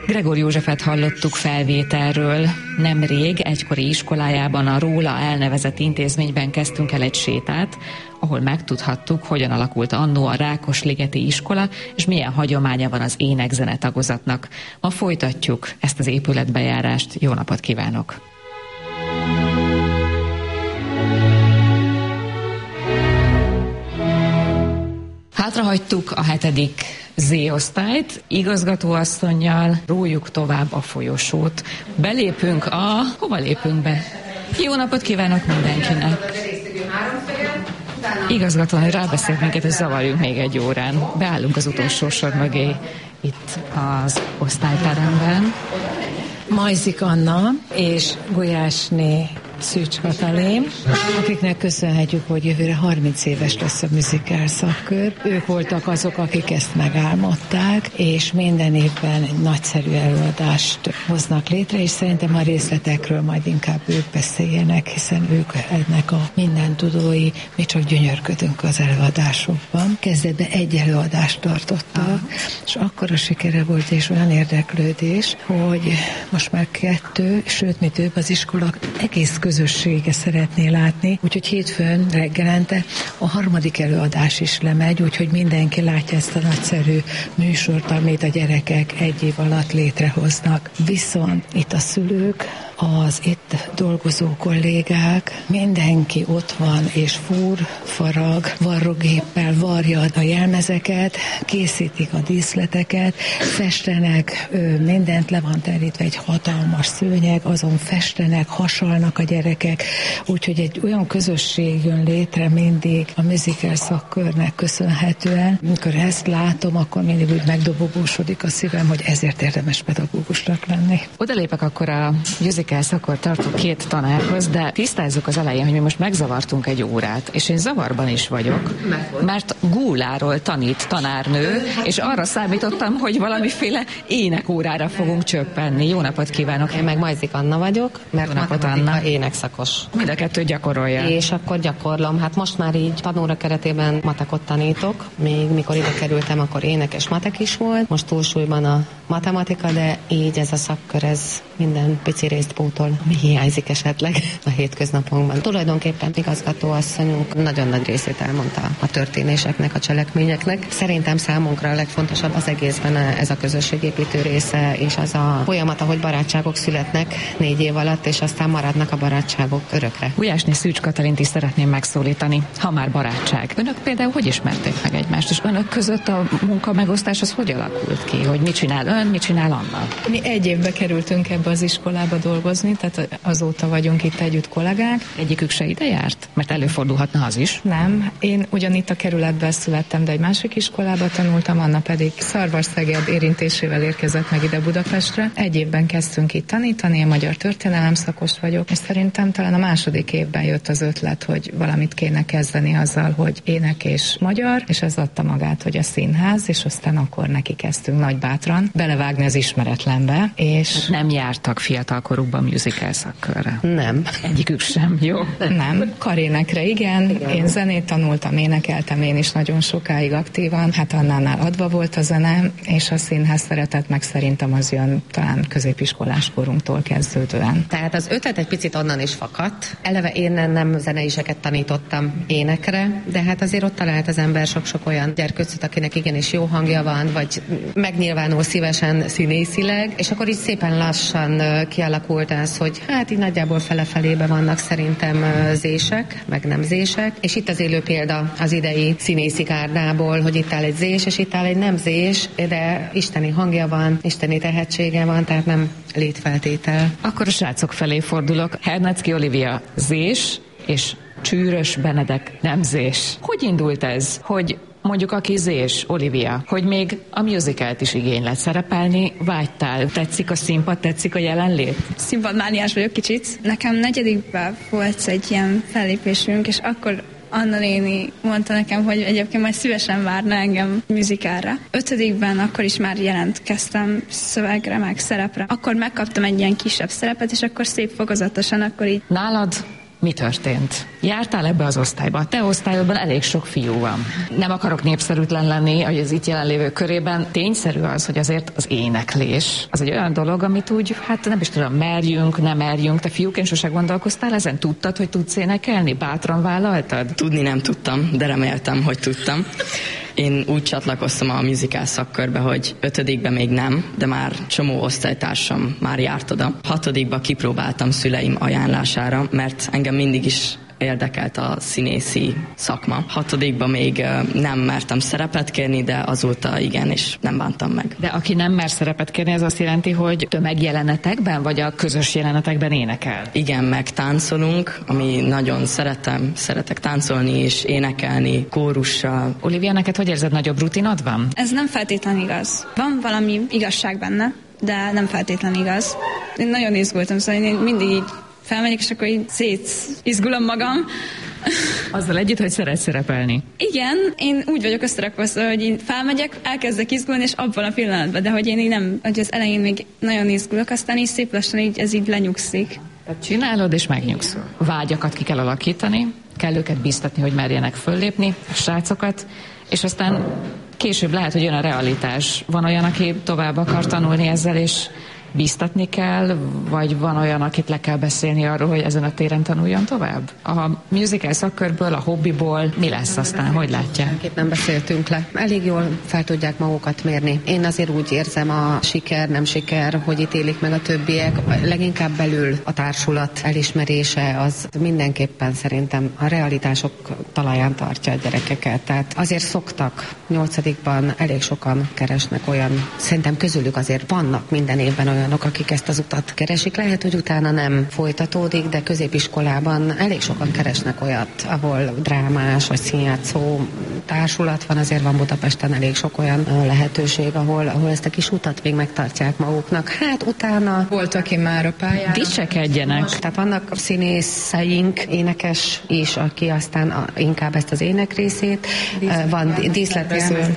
Gregor Józsefet hallottuk felvételről. Nemrég egykori iskolájában, a róla elnevezett intézményben kezdtünk el egy sétát, ahol megtudhattuk, hogyan alakult annó a Rákosligeti iskola, és milyen hagyománya van az ének-zene tagozatnak. Ma folytatjuk ezt az épületbejárást. Jó napot kívánok! Hátrahagytuk a 7. Z-osztályt, igazgatóasszonnyal rójuk tovább a folyosót. Belépünk Hova lépünk be? Jó napot kívánok mindenkinek! Igazgatóan rábeszélt minket, hogy zavarjunk még egy órán. Beállunk az utolsó sor mögé itt az osztályteremben. Majzik Anna és Gulyásné Szűcs Katalin, akiknek köszönhetjük, hogy jövőre 30 éves lesz a musical szakkör. Ők voltak azok, akik ezt megálmodták, és minden évben egy nagyszerű előadást hoznak létre, és szerintem a részletekről majd inkább ők beszéljenek, hiszen ők ennek a mindentudói, mi csak gyönyörködünk az előadásokban. Kezdetben egy előadást tartottak, és akkora sikere volt, és olyan érdeklődés, hogy most már 2, sőt, mi több, az iskola egész közössége szeretné látni, úgyhogy hétfőn reggelente a 3. előadás is lemegy, úgyhogy mindenki látja ezt a nagyszerű műsort, amit a gyerekek egy év alatt létrehoznak. Viszont itt a szülők, az itt dolgozó kollégák, mindenki ott van, és fúr, farag, varrógéppel varja a jelmezeket, készítik a díszleteket, festenek, mindent le van terítve, egy hatalmas szőnyeg, azon festenek, hasalnak a gyerekek, úgyhogy egy olyan közösség jön létre mindig a musical szakkörnek köszönhetően. Amikor ezt látom, akkor mindig úgy megdobogósodik a szívem, hogy ezért érdemes pedagógusnak lenni. Odalépek akkor a musical szakkor tartó 2 tanárhoz, de tisztázzuk az elején, hogy mi most megzavartunk egy órát, és én zavarban is vagyok, mert gúláról tanít tanárnő, és arra számítottam, hogy valamiféle énekórára fogunk csöppenni. Jó napot kívánok! Én meg Majzik Anna vagyok, mert matematika énekszakos. Mind a 2 gyakorolja. És akkor gyakorlom. Hát most már így tanóra keretében matekot tanítok. Még mikor ide kerültem, akkor ének és matek is volt. Most túlsúlyban a matematika, de így ez a szakkör, ez minden pici részt pótol, mi hiányzik esetleg a hétköznapokban. Tulajdonképpen igazgatóasszonyunk nagyon nagy részét elmondta a történéseknek, a cselekményeknek. Szerintem számunkra a legfontosabb az egészben ez a közösségépítő része, és az a folyamat, ahogy barátságok születnek 4 év alatt, és aztán maradnak a barátságok örökre. Gulyásné Szűcs Katalint is szeretném megszólítani, ha már barátság. Önök például hogy ismerték meg egymást, és önök között a munkamegosztás az hogy alakult ki, hogy mit csinál ön, mit csinál Anna? Mi egy évbe kerültünk ebbe az iskolába dolgozni, tehát azóta vagyunk itt együtt kollégák. Egyikük se ide járt? Mert előfordulhatna az is. Nem, én ugyanitt a kerületben születtem, de egy másik iskolába tanultam, Anna pedig Szarvas-Szeged érintésével érkezett meg ide Budapestre. Egy évben kezdtünk itt tanítani, én magyar történelem szakos vagyok, és szerintem talán a 2. évben jött az ötlet, hogy valamit kéne kezdeni azzal, hogy ének és magyar, és ez adta magát, hogy a színház, és aztán akkor neki kezdtünk nagybátran belevágni az ismeretlenbe, és nem jártak fiatalkorukban musical szakkörre. Nem. Egyikük sem, jó? Nem. Karénekre igen. Én zenét tanultam, énekeltem én is nagyon sokáig aktívan. Hát Annánál adva volt a zene, és a színház szeretet meg szerintem az jön talán középiskolás korunktól kezdődően. Tehát az ötlet egy picit onnan is fakadt. Eleve én nem zeneiseket tanítottam énekre, de hát azért ott talált az ember sok-sok olyan gyerkőcöt, akinek igenis jó hangja van, vagy megnyilvánul szívesen színészileg, és akkor így szépen lassan kialakult az, hogy hát így nagyjából fele-felébe vannak szerintem zések, meg nem zések, és itt az élő példa az idei színészi gárdából, hogy itt áll egy zés, és itt áll egy nem zés, de isteni hangja van, isteni tehetsége van, tehát nem létfeltétel. Akkor a srácok felé fordulok. Hernacki Olivia zés, és Csűrös Benedek nem zés. Hogy indult ez, hogy mondjuk a kizés, Olivia, hogy még a musicalt is igényled szerepelni, vágytál? Tetszik a színpad, tetszik a jelenlét? Színpadmániás vagyok kicsit. Nekem 4. volt egy ilyen fellépésünk, és akkor Anna néni mondta nekem, hogy egyébként majd szívesen várna engem musicalra. 5. akkor is már jelentkeztem szövegre, meg szerepre. Akkor megkaptam egy ilyen kisebb szerepet, és akkor szép fokozatosan, akkor így... Nálad Mi történt? Jártál ebbe az osztályba? A te osztályodban elég sok fiú van. Nem akarok népszerűtlen lenni, hogy az itt jelenlévő körében. Tényszerű az, hogy azért az éneklés az egy olyan dolog, amit úgy, hát nem is tudom, merjünk, nem merjünk. Te fiúként sose gondolkoztál ezen? Tudtad, hogy tudsz énekelni? Bátran vállaltad? Tudni nem tudtam, de reméltem, hogy tudtam. Én úgy csatlakoztam a musical szakkörbe, hogy 5-ben még nem, de már csomó osztálytársam már járt oda. 6-ba kipróbáltam szüleim ajánlására, mert engem mindig is érdekelt a színészi szakma. 6-ban még nem mertem szerepet kérni, de azóta igen, és nem bántam meg. De aki nem mer szerepet kérni, ez azt jelenti, hogy tömegjelenetekben, vagy a közös jelenetekben énekel? Igen, meg táncolunk, ami nagyon szeretek táncolni és énekelni, kórussal. Olivia, neked hogy érzed, nagyobb rutinod van? Ez nem feltétlenül igaz. Van valami igazság benne, de nem feltétlenül igaz. Én nagyon izgultam, szóval én mindig így felmegyek, és akkor így szétizgulom magam. Azzal együtt, hogy szeretsz szerepelni? Igen, én úgy vagyok összerakva, hogy én felmegyek, elkezdek izgulni, és abban a pillanatban, de hogy én így nem, hogy az elején még nagyon izgulok, aztán így szép lassan így, ez így lenyugszik. Tehát csinálod, és megnyugszol. Vágyakat ki kell alakítani, kell őket bíztatni, hogy merjenek föllépni, a srácokat, és aztán később lehet, hogy jön a realitás. Van olyan, aki tovább akar tanulni ezzel, és bíztatni kell, vagy van olyan, akit le kell beszélni arról, hogy ezen a téren tanuljon tovább? A musical szakkörből, a hobbiból mi lesz aztán? Hogy látja? Épp nem beszéltünk le. Elég jól fel tudják magukat mérni. Én azért úgy érzem, a siker, nem siker, hogy ítélik meg a többiek. Leginkább belül a társulat elismerése az mindenképpen szerintem a realitások talaján tartja a gyerekeket. Tehát azért szoktak 8-ban elég sokan keresnek olyan, szerintem közülük azért vannak minden évben olyanok, akik ezt az utat keresik. Lehet, hogy utána nem folytatódik, de középiskolában elég sokan keresnek olyat, ahol drámás vagy színjátszó társulat van, azért van Budapesten elég sok olyan lehetőség, ahol ezt a kis utat még megtartják maguknak. Hát utána volt, aki már a pályára dicsekedjenek. Tehát vannak színészeink, énekes is, aki aztán inkább ezt az ének részét, van díszletező,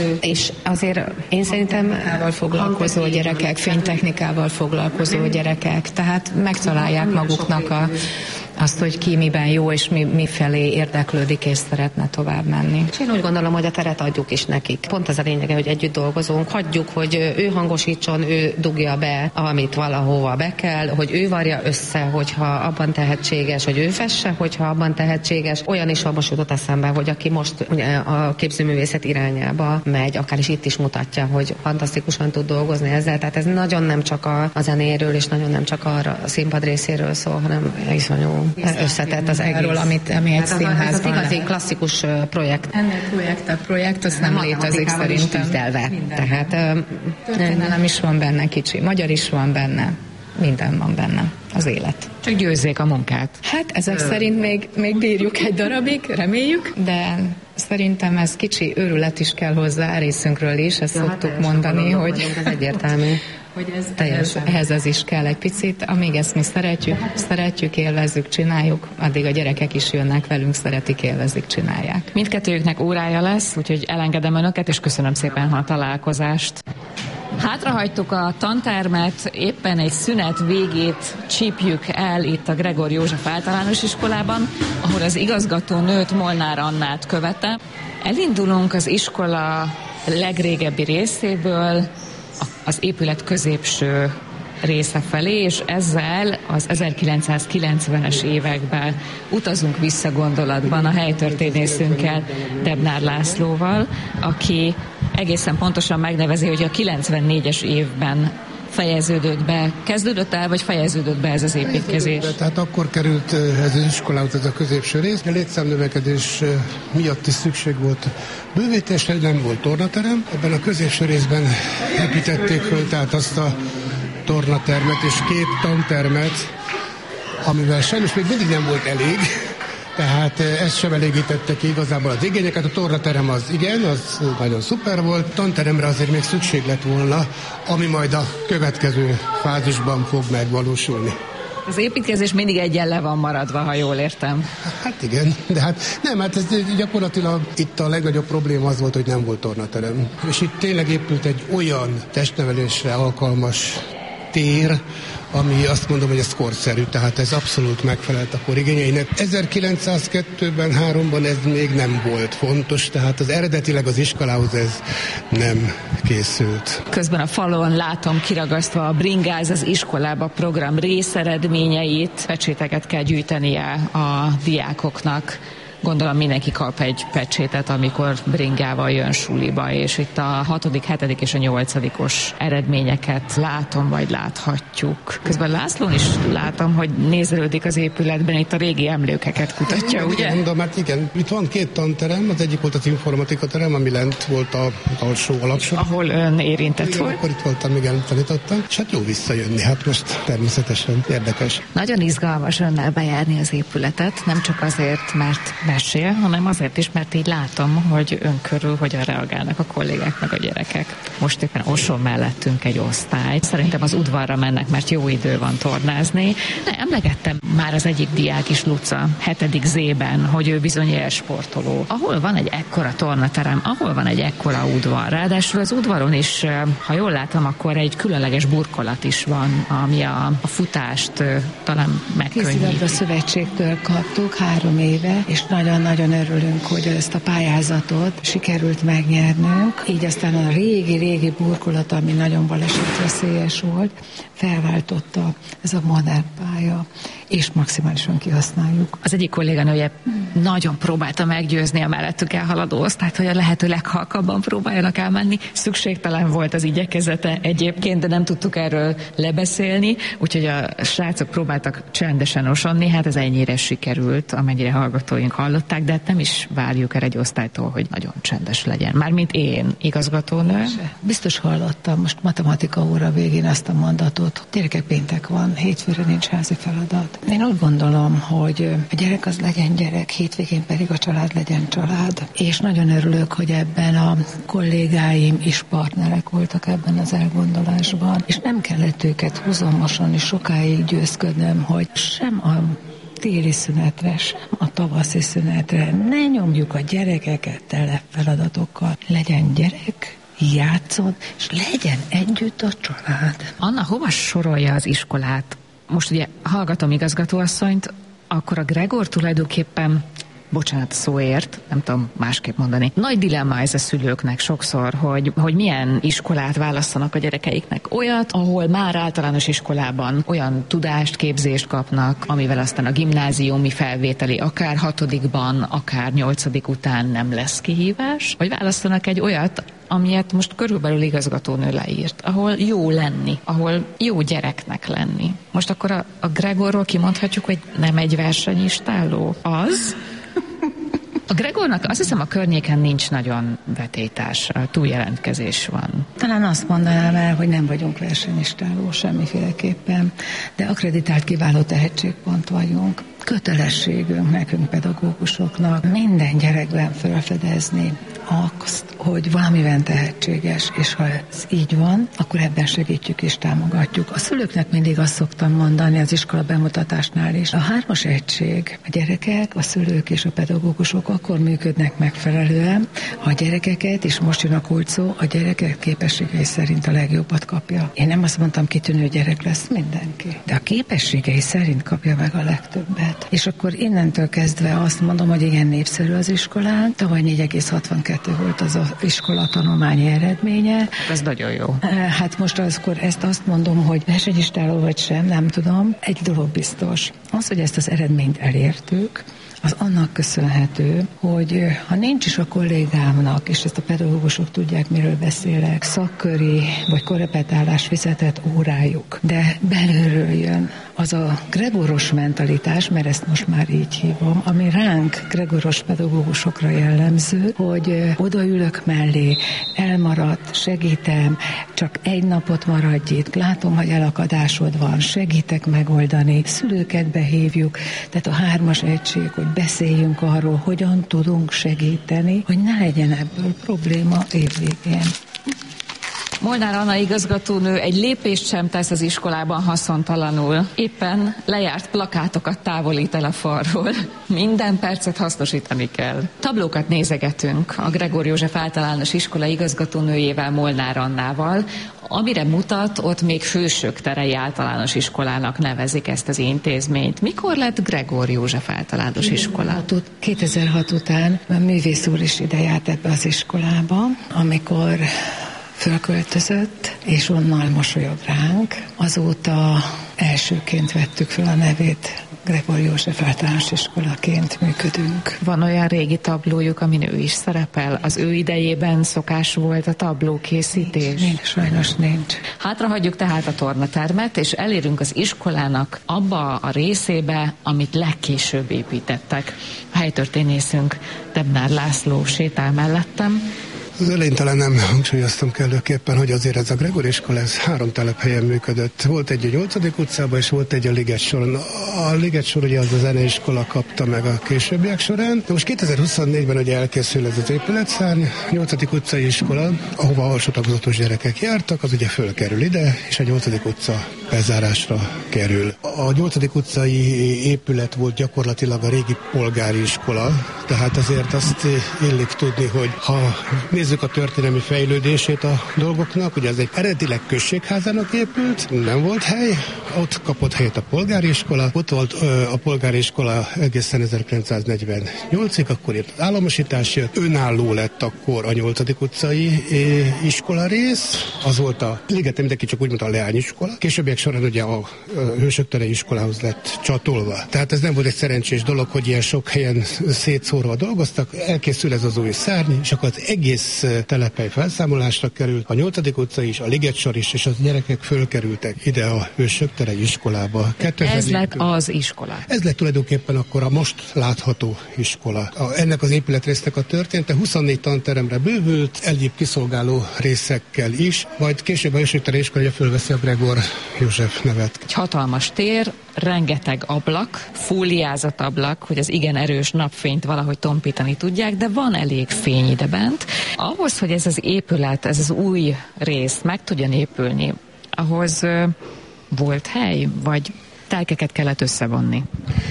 és azért én szerintem foglalkozó gyerekek, fénytechnikával foglalkozó gyerekek, tehát megtalálják maguknak azt, hogy ki miben jó, és mi felé érdeklődik, és szeretne tovább menni. És én úgy gondolom, hogy a teret adjuk is nekik. Pont az a lényege, hogy együtt dolgozunk, hagyjuk, hogy ő hangosítson, ő dugja be, amit valahova be kell, hogy ő varja össze, hogyha abban tehetséges, hogy ő fesse, hogyha abban tehetséges. Olyan is most jutott eszembe, hogy aki most ugye, a képzőművészet irányába megy, akár is itt is mutatja, hogy fantasztikusan tud dolgozni ezzel. Tehát ez nagyon nem csak a zenéről, és nagyon nem csak a színpad részéről szól, hanem iszonyú összetett az egész. Arról, ami egy színházban. Ez az igazi klasszikus projekt. Ennél projekt, az nem létezik szerintem. Tehát történelem is van benne kicsi, magyar is van benne, minden van benne, az élet. Csak győzzék a munkát. Hát ezek szerint még bírjuk egy darabig, reméljük, de szerintem ez kicsi őrület is kell hozzá részünkről is, ezt szoktuk mondani, hogy ez egyértelmű. Hogy ehhez ez is kell egy picit, amíg ezt mi szeretjük, élvezzük, csináljuk, addig a gyerekek is jönnek velünk, szeretik, élvezik, csinálják. Mindkettőjüknek órája lesz, úgyhogy elengedem önöket, és köszönöm szépen a találkozást. Hátrahagytuk a tantermet, éppen egy szünet végét csípjük el itt a Gregor József általános iskolában, ahol az igazgató nőt, Molnár Annát követe. Elindulunk az iskola legrégebbi részéből, az épület középső része felé, és ezzel az 1990-es években utazunk vissza gondolatban a helytörténészünkkel, Debnár Lászlóval, aki egészen pontosan megnevezi, hogy a 94-es évben kezdődött el, vagy fejeződött be ez az építkezés? Tehát akkor került ez az iskolához ez a középső rész. A létszámnövekedés miatt is szükség volt bővítésre, nem volt tornaterem. Ebben a középső részben építették föl tehát azt a tornatermet és 2 tantermet, amivel sajnos még mindig nem volt elég. Tehát ezt sem elégítette ki igazából az igényeket. A tornaterem az igen, az nagyon szuper volt. Tanteremre azért még szükség lett volna, ami majd a következő fázisban fog megvalósulni. Az építkezés mindig egyen le van maradva, ha jól értem. Hát igen, de hát ez gyakorlatilag itt a legnagyobb probléma az volt, hogy nem volt tornaterem. És itt tényleg épült egy olyan testnevelésre alkalmas tér, ami azt mondom, hogy ez korszerű, tehát ez abszolút megfelelt a kor igényeinek. 1902-ben, 3-ban ez még nem volt fontos, tehát az eredetileg az iskolához ez nem készült. Közben a falon látom kiragasztva a Bringáz az iskolába program részeredményeit, pecséteket kell gyűjtenie a diákoknak. Gondolom mindenki kap egy pecsétet, amikor bringával jön suliba, és itt a 6., 7. és a 8-os eredményeket látom, vagy láthatjuk. Közben Lászlón is látom, hogy nézelődik az épületben, itt a régi emlékeket kutatja, ugye? Igen, de mert igen, itt van 2 tanterem, az egyik volt az informatika terem, ami lent volt a alsó alapsor. Ahol ön érintett igen, volt. Akkor itt voltam, igen, tanítottam, és hát jó visszajönni, hát most természetesen érdekes. Nagyon izgalmas önnel bejárni az épületet, nem csak azért, mert mesél, hanem azért is, mert így látom, hogy ön körül hogyan reagálnak a kollégák meg a gyerekek. Most éppen Oson mellettünk egy osztály. Szerintem az udvarra mennek, mert jó idő van tornázni. De emlegettem már az egyik diák is, Luca, 7. Z-ben, hogy ő bizony élsportoló. Ahol van egy ekkora tornaterem, ahol van egy ekkora udvar. Ráadásul az udvaron is, ha jól látom, akkor egy különleges burkolat is van, ami a futást talán megkönnyíti. Kézilabda szövetségtől kaptuk 3 éve, és nagyon-nagyon örülünk, hogy ezt a pályázatot sikerült megnyernünk. Így aztán a régi burkolat, ami nagyon balesetveszélyes volt, felváltotta ez a modern pálya, és maximálisan kihasználjuk. Az egyik kolléganője nagyon próbálta meggyőzni a mellettük elhaladó osztályt, hogy a lehető leghalkabban próbáljanak elmenni. Szükségtelen volt az igyekezete egyébként, de nem tudtuk erről lebeszélni, úgyhogy a srácok próbáltak csendesen osonni, hát ez ennyire sikerült, amennyire hallgatóink hallották, de nem is várjuk el egy osztálytól, hogy nagyon csendes legyen. Mármint én, igazgatónő. Biztos hallottam most matematika óra végén azt a mondatot, gyerekek, péntek van, hétfőre nincs házi feladat. Én úgy gondolom, hogy a gyerek az legyen gyerek, hétvégén pedig a család legyen család. És nagyon örülök, hogy ebben a kollégáim is partnerek voltak ebben az elgondolásban, és nem kellett őket húzamosan és sokáig győzködnöm, hogy sem a téli szünetre, sem a tavaszi szünetre ne nyomjuk a gyerekeket tele feladatokkal. Legyen gyerek, játszon, és legyen együtt a család. Anna, hova sorolja az iskolát? Most ugye hallgatom igazgatóasszonyt, akkor a Gregor tulajdonképpen, bocsánat szóért, nem tudom másképp mondani, nagy dilemma ez a szülőknek sokszor, hogy milyen iskolát választanak a gyerekeiknek. Olyat, ahol már általános iskolában olyan tudást, képzést kapnak, amivel aztán a gimnáziumi felvételi akár 6-ban, akár 8. után nem lesz kihívás, vagy választanak egy olyat, amilyet most körülbelül igazgatónő leírt, ahol jó lenni, ahol jó gyereknek lenni. Most akkor a Gregorról kimondhatjuk, hogy nem egy versenyistálló? Az? A Gregornak azt hiszem a környéken nincs nagyon vetélytársa, túljelentkezés van. Talán azt mondanám el, hogy nem vagyunk versenyistáló semmiféleképpen, de akkreditált kiváló tehetségpont vagyunk. Kötelességünk nekünk pedagógusoknak minden gyerekben felfedezni azt, hogy valamiben tehetséges, és ha ez így van, akkor ebben segítjük és támogatjuk. A szülőknek mindig azt szoktam mondani az iskola bemutatásnál is. A 3-as egység, a gyerekek, a szülők és a pedagógusok akkor működnek megfelelően, ha a gyerekeket, és most jön a kulcs szó, a gyerekek képességei szerint a legjobbat kapja. Én nem azt mondtam, kitűnő gyerek lesz mindenki, de a képességei szerint kapja meg a legtöbbet. És akkor innentől kezdve azt mondom, hogy igen, népszerű az iskolán. Tavaly 4,62 volt az iskola tanulmányi eredménye. Ez nagyon jó. Hát most akkor ezt azt mondom, hogy versenyistáló vagy sem, nem tudom. Egy dolog biztos. Az, hogy ezt az eredményt elértük, az annak köszönhető, hogy ha nincs is a kollégámnak, és ezt a pedagógusok tudják, miről beszélek, szakköri vagy korrepetálás fizetett órájuk, de belülről jön az a gregoros mentalitás, mert ezt most már így hívom, ami ránk gregoros pedagógusokra jellemző, hogy odaülök mellé, elmaradt, segítem, csak egy napot maradj itt, látom, hogy elakadásod van, segítek megoldani, szülőket behívjuk, tehát a 3-as egység, hogy beszéljünk arról, hogyan tudunk segíteni, hogy ne legyen ebből probléma évvégén. Molnár Anna igazgatónő egy lépést sem tesz az iskolában haszontalanul. Éppen lejárt plakátokat távolít el a falról. Minden percet hasznosítani kell. Tablókat nézegetünk a Gregor József Általános Iskola igazgatónőjével, Molnár Annával. Amire mutat, ott még Fősök terei általános iskolának nevezik ezt az intézményt. Mikor lett Gregor József Általános Iskola? 2006 után a művész úr is ide járt ebbe az iskolába, amikor fölköltözött, és onnan mosolyog ránk. Azóta elsőként vettük fel a nevét, Gregor József Általános Iskolaként működünk. Van olyan régi tablójuk, amin ő is szerepel? Az ő idejében szokás volt a tablókészítés? Sajnos nincs. Hátrahagyjuk tehát a tornatermet, és elérünk az iskolának abba a részébe, amit legkésőbb építettek. A helytörténészünk Debnár László sétál mellettem. Az elején talán nem hangsúlyoztam kellőképpen, hogy azért ez a Gregor iskola, ez 3 telephelyen működött. Volt egy a 8. utcában, és volt egy a Ligetsoron. A Ligetsor ugye az a zeneiskola kapta meg a későbbiek során. De most 2024-ben ugye elkészül ez az épületszárny, 8. utcai iskola, ahova alsó tagozatos gyerekek jártak, az ugye fölkerül ide, és a 8. utca bezárásra kerül. A 8. utcai épület volt gyakorlatilag a régi polgári iskola, tehát azért azt illik tudni, hogy ha nézzük a történelmi fejlődését a dolgoknak, ugye ez egy eredetileg községházának épült, nem volt hely, ott kapott helyet a polgári iskola, ott volt a polgári iskola egészen 1948-ig, akkor itt az államosítás jött, önálló lett akkor a 8. utcai iskola rész, az volt a Ligeten mindenki csak úgy mondta a leányiskola, későbbiek során ugye a Hősök terei iskolához lett csatolva. Tehát ez nem volt egy szerencsés dolog, hogy ilyen sok helyen szétszórva dolgoztak, elkészül ez az új szárny, és akkor az egész telephely felszámolásra került, a 8. utca is, a Ligetsor is, és a gyerekek fölkerültek ide a Hősök terei iskolába. Ez lett az iskola. Ez lett tulajdonképpen akkor a most látható iskola. Ennek az épületrésznek a története 24 tanteremre bővült, egyéb kiszolgáló részekkel is, majd később a Hősök terei iskola fölveszi a Gregor József nevet. Egy hatalmas tér, rengeteg ablak, fóliázott ablak, hogy az igen erős napfényt valahogy tompítani tudják, de van elég fény ide bent. Ahhoz, hogy ez az épület, ez az új rész meg tudjon épülni, ahhoz volt hely, vagy telkeket kellett összevonni?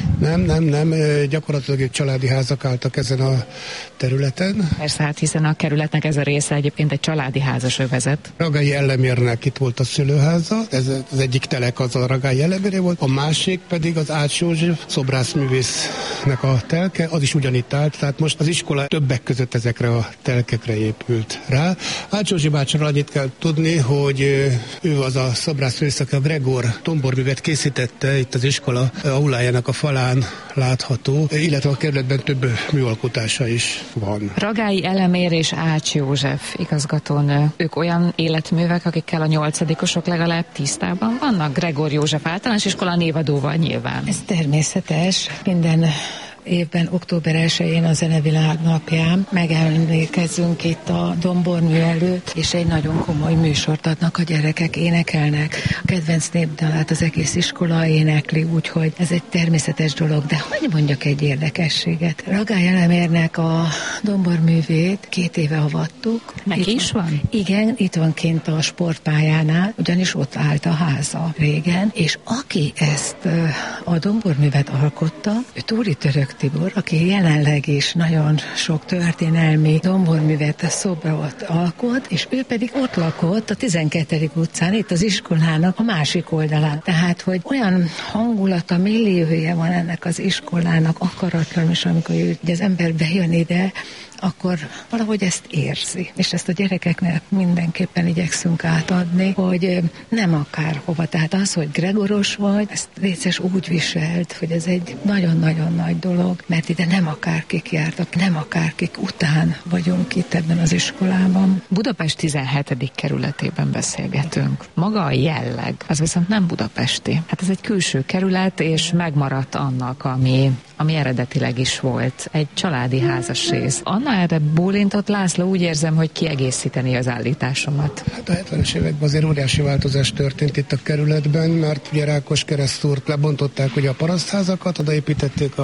Nem, gyakorlatilag családi házak álltak ezen a területen. Persze, hát hiszen a kerületnek ez a része egyébként egy családi házas övezet. Ragályi Ellemérnek itt volt a szülőháza, ez az egyik telek az a Ragályi Elleméré volt, a másik pedig az Ács József szobrászművésznek a telke, az is ugyanitt állt, tehát most az iskola többek között ezekre a telkekre épült rá. Ács József bácsáról annyit kell tudni, hogy ő az a szobrászművész, aki a Gregor tomborművet készítette, itt az iskola aulájának a falán látható, illetve a kerületben több műalkotása is van. Ragályi Elemér és Ács József igazgatónő. Ők olyan életművek, akikkel a 8-osok legalább tisztában vannak? Gregor József Általános Iskola névadóval nyilván. Ez természetes. Minden évben, október 1-én a Zenevilág napján megemlékezzünk itt a dombormű előtt, és egy nagyon komoly műsort adnak a gyerekek, énekelnek. A kedvenc népdalát az egész iskola énekli, úgyhogy ez egy természetes dolog, de hogy mondjak egy érdekességet. Ragályi Elemérnek a domborművét 2 éve avattuk. Neki is van? Igen, itt van kint a sportpályánál, ugyanis ott állt a háza régen, és aki ezt a domborművet alkotta, ő Tóri Török Tibor, aki jelenleg is nagyon sok történelmi domborművet, szobrot alkot, és ő pedig ott lakott a 12. utcán, itt az iskolának a másik oldalán. Tehát, hogy olyan hangulata, milliója van ennek az iskolának, akaratlan, és amikor az ember bejön ide, akkor valahogy ezt érzi. És ezt a gyerekeknek mindenképpen igyekszünk átadni, hogy nem akárhova. Tehát az, hogy Gregoros vagy, ezt létszes úgy viselt, hogy ez egy nagyon-nagyon nagy dolog, mert ide nem akárkik jártak, nem akárkik után vagyunk itt ebben az iskolában. Budapest 17. kerületében beszélgetünk. Maga a jelleg, az viszont nem budapesti. Hát ez egy külső kerület, és megmaradt annak, ami eredetileg is volt. Egy családi házas rész. Anna erre bólintott, László, úgy érzem, hogy kiegészíteni az állításomat. Hát a 70-es években azért óriási változás történt itt a kerületben, mert ugye Rákos keresztúrt lebontották ugye a parasztházakat, odaépítették a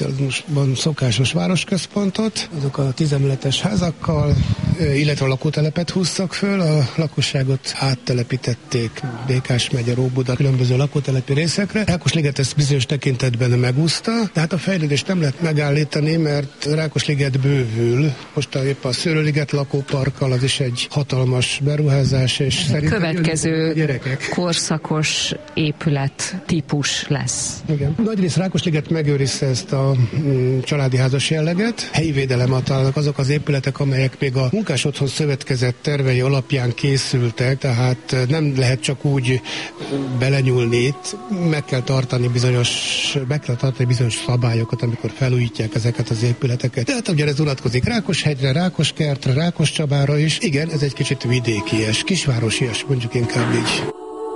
most van szokásos városközpontot, azok a 10 emeletes házakkal, illetve a lakótelepet húztak föl, a lakosságot áttelepítették Békás megye, Óbuda, különböző lakótelepi részekre. Rákosliget ezt bizonyos tekintetben megúszta, de hát a fejlődést nem lehet megállítani, mert Rákosliget bővül. Most épp a Szőlőliget lakóparkkal, az is egy hatalmas beruházás, és szerintem következő korszakos épület típus lesz. Igen. Nagyrészt Rákosliget megőrizte ezt a családi házas jelleget. Helyi védelem adtak azok az épületek, amelyek még a Munkás Otthon Szövetkezet tervei alapján készültek, tehát nem lehet csak úgy belenyúlni itt, meg kell tartani bizonyos szabályokat, amikor felújítják ezeket az épületeket. Tehát ugye ez vonatkozik Rákoshegyre, Rákoskertre, Rákoscsabára is. Igen, ez egy kicsit vidékies, kisvárosias, mondjuk inkább így.